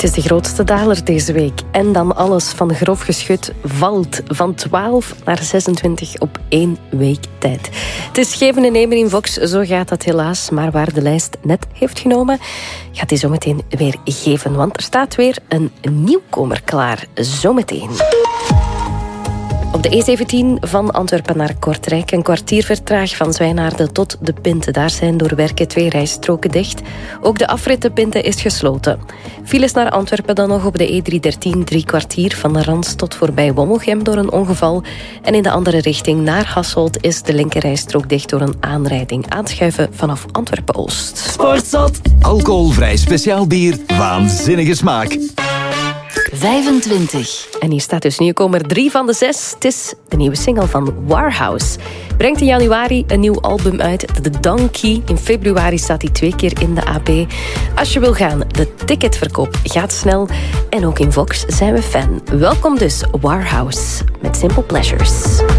Het is de grootste daler deze week. En dan alles van grof geschut valt van 12 naar 26 op 1 week tijd. Het is geven en nemen in Vox, zo gaat dat helaas. Maar waar de lijst net heeft genomen, gaat hij zometeen weer geven. Want er staat weer een nieuwkomer klaar. Zometeen. Op de E17 van Antwerpen naar Kortrijk. Een kwartier vertraag van Zwijnaarden tot de Pinte. Daar zijn door werken 2 rijstroken dicht. Ook de afrit de Pinte is gesloten. Files naar Antwerpen dan nog op de E313 3 kwartier van de Rans tot voorbij Wommelgem door een ongeval. En in de andere richting naar Hasselt is de linkerrijstrook dicht door een aanrijding. Aanschuiven vanaf Antwerpen-Oost. Sportzot. Alcoholvrij speciaal bier. Waanzinnige smaak. 25. En hier staat dus nieuwkomer 3 van de 6. Het is de nieuwe single van Warhouse. Brengt in januari een nieuw album uit, The Donkey. In februari staat hij 2 keer in de AP. Als je wil gaan, de ticketverkoop gaat snel. En ook in Vox zijn we fan. Welkom dus, Warhouse, met Simple Pleasures.